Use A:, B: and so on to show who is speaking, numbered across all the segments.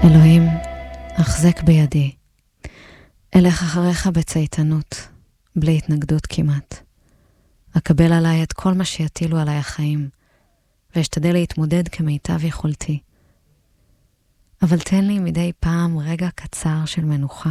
A: אלוהים, החזק בידי. אלך אחריך בצייתנות, בלי התנגדות כמעט. אקבל עליי את כל מה שיטילו עליי החיים, ואשתדל להתמודד כמיטב יכולתי. אבל תן לי מדי פעם רגע קצר של מנוחה.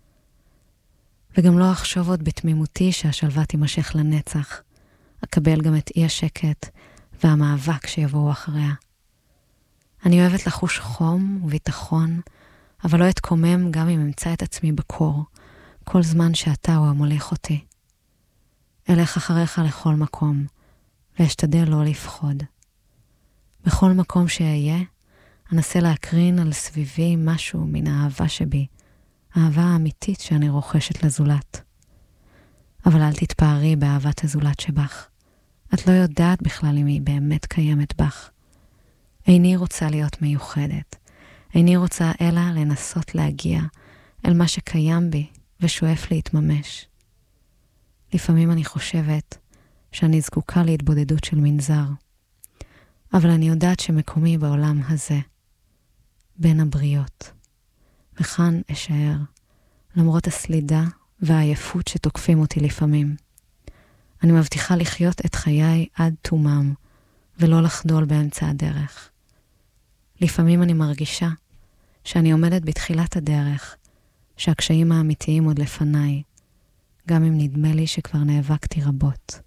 A: וגם לא אחשוב עוד בתמימותי שהשלווה תימשך לנצח. אקבל גם את אי השקט והמאבק שיבואו אחריה. אני אוהבת לחוש חום וביטחון, אבל לא אתקומם גם אם אמצא את עצמי בקור, כל זמן שאתה הוא המוליך אותי. אלך אחריך לכל מקום, ואשתדל לא לפחוד. בכל מקום שאהיה, אנסה להקרין על סביבי משהו מן האהבה שבי, האהבה האמיתית שאני רוכשת לזולת. אבל אל תתפארי באהבת הזולת שבך. את לא יודעת בכלל אם היא באמת קיימת בך. איני רוצה להיות מיוחדת. איני רוצה אלא לנסות להגיע אל מה שקיים בי ושואף להתממש. לפעמים אני חושבת שאני זקוקה להתבודדות של מנזר. אבל אני יודעת שמקומי בעולם הזה, בין הבריות. וכאן אשאר, למרות הסלידה והעייפות שתוקפים אותי לפעמים. אני מבטיחה לחיות את חיי עד תומם, ולא לחדול באמצע הדרך. לפעמים אני מרגישה שאני עומדת בתחילת הדרך, שהקשיים האמיתיים עוד לפניי, גם אם נדמה לי שכבר נאבקתי רבות.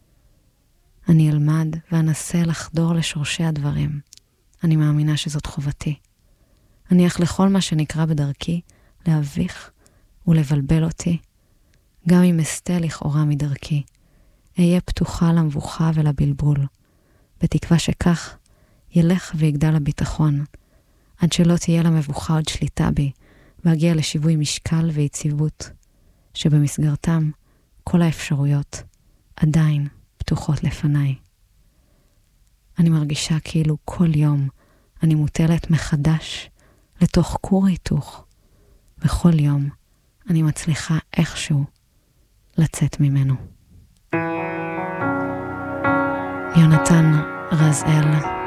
A: אני אלמד ואנסה לחדור לשורשי הדברים. אני מאמינה שזאת חובתי. אני אך לכל מה שנקרא בדרכי להביך ולבלבל אותי, גם אם אסתה לכאורה מדרכי. אהיה פתוחה למבוכה ולבלבול, בתקווה שכך ילך ויגדל הביטחון, עד שלא תהיה למבוכה עוד שליטה בי, ואגיע לשיווי משקל ויציבות, שבמסגרתם כל האפשרויות עדיין פתוחות לפניי. אני מרגישה כאילו כל יום אני מוטלת מחדש לתוך כור היתוך, וכל יום אני מצליחה איכשהו לצאת ממנו. יונתן רזאל